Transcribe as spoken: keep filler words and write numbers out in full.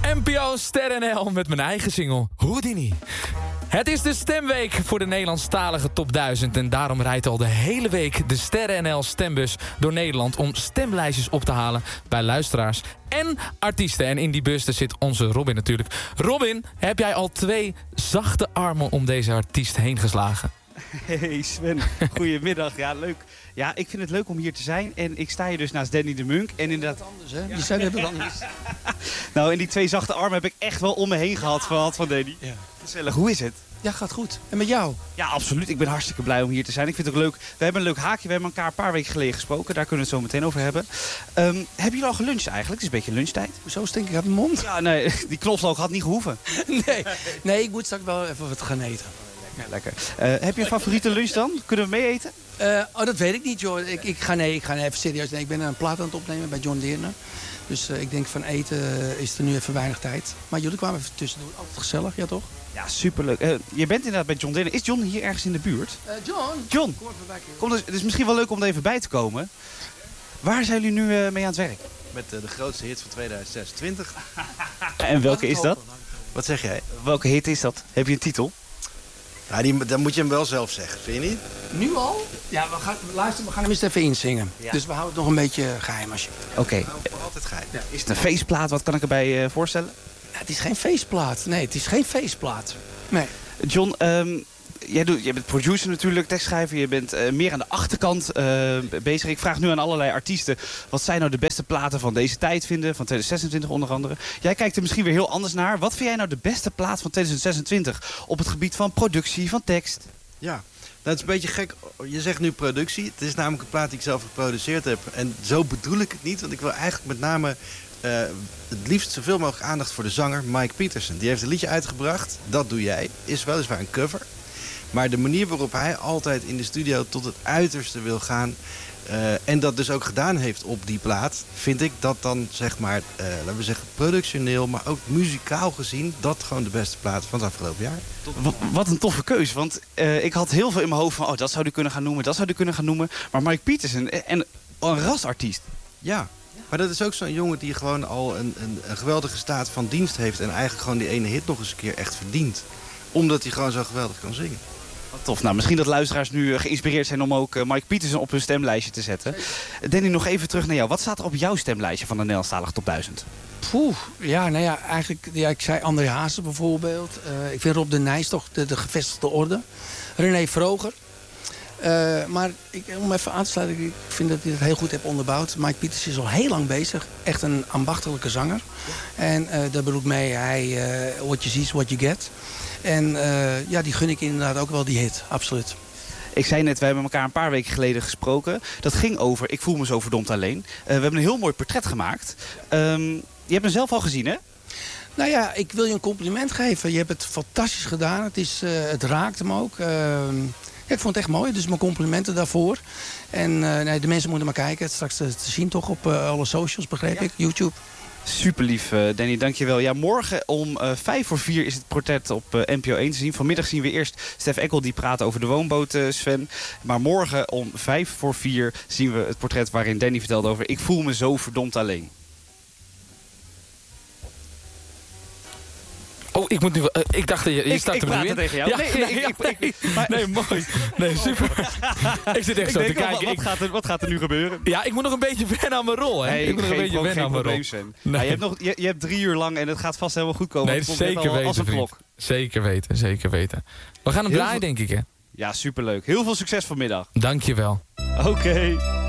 N P O Ster N L met mijn eigen single Houdini. Het is de stemweek voor de Nederlandstalige top duizend... en daarom rijdt al de hele week de Ster N L stembus door Nederland... om stemlijstjes op te halen bij luisteraars en artiesten. En in die bus daar zit onze Robin natuurlijk. Robin, heb jij al twee zachte armen om deze artiest heen geslagen? Hey Sven, goedemiddag. Ja, leuk. Ja, ik vind het leuk om hier te zijn. En ik sta hier dus naast Danny de Munk. En inderdaad... anders, hè? Die zijn even anders. Nou, en die twee zachte armen heb ik echt wel om me heen gehad van hand van Danny. Ja. Gezellig. Hoe is het? Ja, gaat goed. En met jou? Ja, absoluut. Ik ben hartstikke blij om hier te zijn. Ik vind het ook leuk. We hebben een leuk haakje. We hebben elkaar een paar weken geleden gesproken. Daar kunnen we het zo meteen over hebben. Um, hebben jullie al geluncht eigenlijk? Het is een beetje lunchtijd. Zo stink ik uit mijn mond. Ja, nee. Die knoflook had niet gehoeven. nee. nee, ik moet straks wel even wat gaan eten. Ja, lekker. Uh, heb je een favoriete lunch dan? Kunnen we mee eten? Uh, oh, dat weet ik niet, joh. Ik, ik, ga, nee, ik ga nee, even serieus. Nee, ik ben een plaat aan het opnemen bij John Deere. Dus uh, ik denk van eten uh, is er nu even weinig tijd. Maar jullie kwamen even tussendoor. Altijd gezellig, ja toch? Ja, superleuk. Uh, je bent inderdaad bij John Deere. Is John hier ergens in de buurt? Uh, John? John, kom, dus, het is misschien wel leuk om er even bij te komen. Waar zijn jullie nu uh, mee aan het werk? Met uh, de grootste hit van tweeduizend zesentwintig. En welke is dat? Wat zeg jij? Welke hit is dat? Heb je een titel? Nou, die, dan moet je hem wel zelf zeggen, vind je niet? Nu al? Ja, we gaan, luister, we gaan hem eens even inzingen. Ja. Dus we houden het nog een beetje geheim als je... Oké. Okay. Nou, altijd geheim. Ja. Is het een feestplaat? Wat kan ik erbij uh, voorstellen? Ja, het is geen feestplaat. Nee, het is geen feestplaat. Nee. John, um, jij, doet, jij bent producer natuurlijk, tekstschrijver. Je bent uh, meer aan de achterkant uh, bezig. Ik vraag nu aan allerlei artiesten... wat zij nou de beste platen van deze tijd vinden? Van tweeduizend zesentwintig onder andere. Jij kijkt er misschien weer heel anders naar. Wat vind jij nou de beste plaat van tweeduizend zesentwintig... op het gebied van productie, van tekst? Ja, dat is een beetje gek. Je zegt nu productie. Het is namelijk een plaat die ik zelf geproduceerd heb. En zo bedoel ik het niet. Want ik wil eigenlijk met name... Uh, het liefst zoveel mogelijk aandacht voor de zanger Mike Peterson. Die heeft een liedje uitgebracht. Dat doe jij. Is weliswaar een cover. Maar de manier waarop hij altijd in de studio tot het uiterste wil gaan... Uh, en dat dus ook gedaan heeft op die plaat... vind ik dat dan, zeg maar, uh, laten we zeggen, productioneel... maar ook muzikaal gezien, dat gewoon de beste plaat van het afgelopen jaar. Wat, wat een toffe keus. Want uh, ik had heel veel in mijn hoofd van... oh, dat zou u kunnen gaan noemen, dat zou u kunnen gaan noemen. Maar Mike Peterson, en een rasartiest. Ja. Maar dat is ook zo'n jongen die gewoon al een, een, een geweldige staat van dienst heeft... en eigenlijk gewoon die ene hit nog eens een keer echt verdient. Omdat hij gewoon zo geweldig kan zingen. Wat tof. Nou, misschien dat luisteraars nu geïnspireerd zijn om ook Mike Peterson op hun stemlijstje te zetten. Danny, nog even terug naar jou. Wat staat er op jouw stemlijstje van de Nederlandstalige top duizend? Poeh, ja, nou ja, eigenlijk, ja, ik zei André Hazes bijvoorbeeld. Uh, ik vind Rob de Nijs toch de, de gevestigde orde. René Vroger. Uh, maar ik, om even aan te sluiten, ik vind dat hij het heel goed heeft onderbouwd. Mike Pieters is al heel lang bezig. Echt een ambachtelijke zanger. Ja. En uh, daar bedoel ik mee, hij, uh, what you see is what you get. En uh, ja, die gun ik inderdaad ook wel, die hit. Absoluut. Ik zei net, we hebben elkaar een paar weken geleden gesproken. Dat ging over, ik voel me zo verdomd alleen. Uh, we hebben een heel mooi portret gemaakt. Um, je hebt hem zelf al gezien, hè? Nou ja, ik wil je een compliment geven. Je hebt het fantastisch gedaan. Het, is, uh, het raakt hem ook. Uh, Ja, ik vond het echt mooi, dus mijn complimenten daarvoor. En uh, nee, de mensen moeten maar kijken. Het is straks te, te zien toch op uh, alle socials, begreep ja. ik, YouTube. Super lief, uh, Danny, dankjewel. Ja, morgen om uh, vijf voor vier is het portret op uh, N P O één te zien. Vanmiddag zien we eerst Stef Eckel, die praat over de woonboot, uh, Sven. Maar morgen om vijf voor vier zien we het portret waarin Danny vertelde over... ik voel me zo verdomd alleen. Oh, ik moet nu... Uh, ik dacht dat je... je ik staat ik er praat nu in. tegen jou. Ja, nee, nee, nee, ik, ik, ik, nee, nee, mooi. Nee, super. ik zit echt ik zo denk, te kijken. Wat, wat, gaat er, wat gaat er nu gebeuren? Ja, ik moet nog een beetje wennen aan mijn rol. Hè? Nee, ik moet nog geen, een beetje wennen aan mijn rol. Nee. Nou, je, hebt nog, je, je hebt drie uur lang en het gaat vast helemaal goed komen. Nee, zeker weten, als een klok. Zeker weten, zeker weten. We gaan hem draaien, denk ik, hè? Ja, superleuk. Heel veel succes vanmiddag. Dank je wel. Oké. Okay.